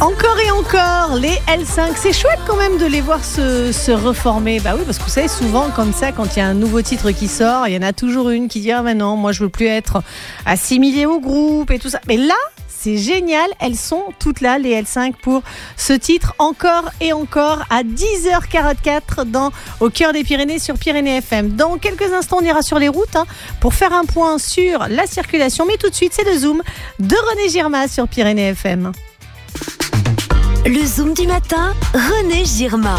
Encore et encore, les L5, c'est chouette quand même de les voir se reformer. Bah oui, parce que vous savez, souvent comme ça, quand il y a un nouveau titre qui sort, il y en a toujours une qui dit « Ah mais non, moi je veux plus être assimilée au groupe et tout ça ». Mais là, c'est génial, elles sont toutes là, les L5, pour ce titre encore et encore à 10h44 au cœur des Pyrénées sur Pyrénées FM. Dans quelques instants, on ira sur les routes pour faire un point sur la circulation. Mais tout de suite, c'est le Zoom de René Girma sur Pyrénées FM. Le Zoom du matin, René Girma.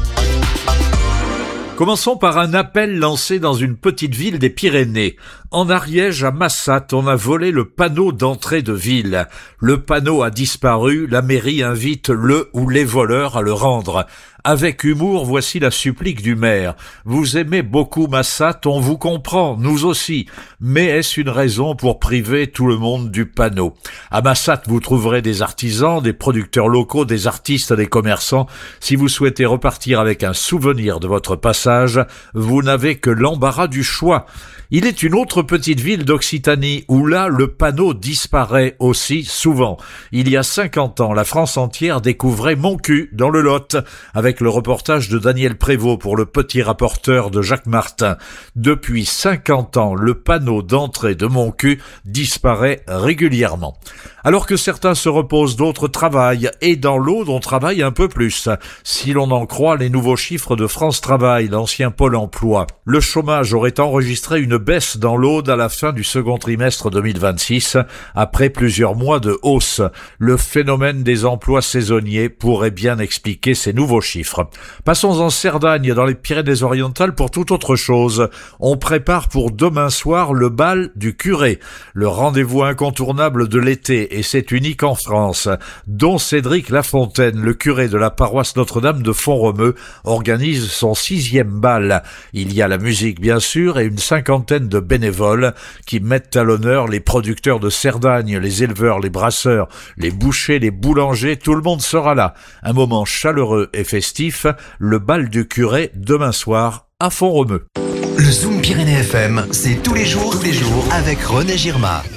Commençons par un appel lancé dans une petite ville des Pyrénées. En Ariège, à Massat, on a volé le panneau d'entrée de ville. Le panneau a disparu, la mairie invite le ou les voleurs à le rendre. Avec humour, voici la supplique du maire. Vous aimez beaucoup Massat, on vous comprend, nous aussi. Mais est-ce une raison pour priver tout le monde du panneau? À Massat, vous trouverez des artisans, des producteurs locaux, des artistes, des commerçants. Si vous souhaitez repartir avec un souvenir de votre passage, vous n'avez que l'embarras du choix. Il est une autre petite ville d'Occitanie où là, le panneau disparaît aussi souvent. Il y a 50 ans, la France entière découvrait Montcuq dans le Lot, avec le reportage de Daniel Prévost pour le petit rapporteur de Jacques Martin. Depuis 50 ans, le panneau d'entrée de Montcuq disparaît régulièrement. Alors que certains se reposent, d'autres travaillent, et dans l'Aude, on travaille un peu plus. Si l'on en croit les nouveaux chiffres de France Travail, l'ancien Pôle emploi, le chômage aurait enregistré une baisse dans l'Aude à la fin du second trimestre 2026, après plusieurs mois de hausse. Le phénomène des emplois saisonniers pourrait bien expliquer ces nouveaux chiffres. Passons en Cerdagne, dans les Pyrénées-Orientales, pour toute autre chose. On prépare pour demain soir le bal du curé, le rendez-vous incontournable de l'été, et c'est unique en France, dont Cédric Lafontaine, le curé de la paroisse Notre-Dame de Font-Romeu, organise son 6e bal. Il y a la musique, bien sûr, et une cinquantaine de bénévoles qui mettent à l'honneur les producteurs de Cerdagne, les éleveurs, les brasseurs, les bouchers, les boulangers, tout le monde sera là. Un moment chaleureux et festif, le bal du curé demain soir à Font-Romeu. Le Zoom Pyrénées FM, c'est tous les jours avec René Girma.